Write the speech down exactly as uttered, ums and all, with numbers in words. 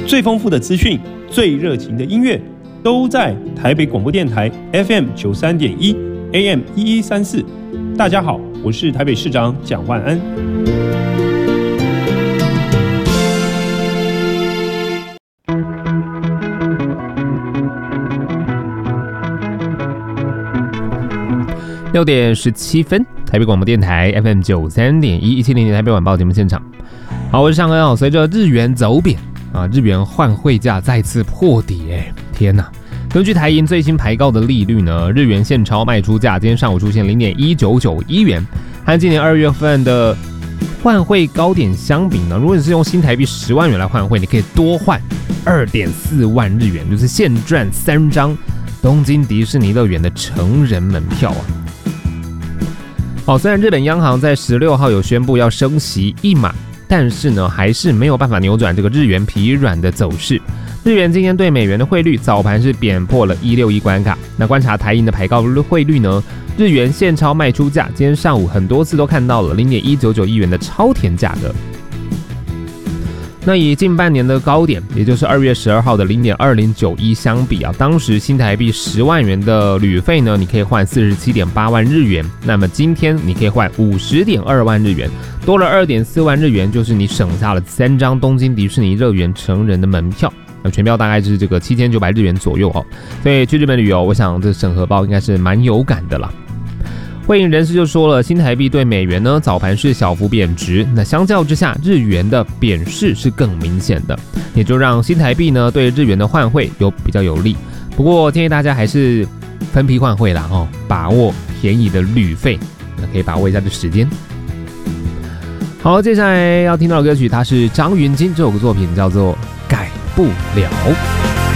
最丰富的资讯、最热情的音乐，都在台北广播电台 F M 九三点一 A M 一一三四。大家好，我是台北市长蒋万安。 六点十七分，台北广播电台 F M 九三点一一七零年台北晚报节目现场。好，我是尚恩哦。随着日元走贬啊，日元换汇价再次破底，哎，天哪！根据台银最新排告的利率呢，日元现钞卖出价今天上午出现 零点一九九一元，和今年二月份的换汇高点相比呢，如果你是用新台币十万元来换汇，你可以多换 二点四万日元，就是现赚三张东京迪士尼乐园的成人门票啊。好，虽然日本央行在十六号有宣布要升息一码，但是呢，还是没有办法扭转这个日元疲软的走势。日元今天对美元的汇率早盘是贬破了一百六十一关卡。那观察台银的排告汇率呢，日元现钞卖出价今天上午很多次都看到了 零点一九九一元的超甜价格。那以近半年的高点，也就是二月十二号的 零点二零九一相比啊，当时新台币十万元的旅费呢，你可以换 四十七点八万日元，那么今天你可以换 五十点二万日元，多了 二点四万日元，就是你省下了三张东京迪士尼乐园成人的门票。那全票大概是这个七千九百日元左右哦，所以去日本旅游，我想这省荷包应该是蛮有感的啦。汇银人士就说了，新台币对美元呢早盘是小幅贬值，那相较之下，日元的贬势是更明显的，也就让新台币呢对日元的换汇有比较有利。不过建议大家还是分批换汇啦哦，把握便宜的旅费，那可以把握一下这时间。好，接下来要听到的歌曲，它是张芸京这首作品叫做《改不了》。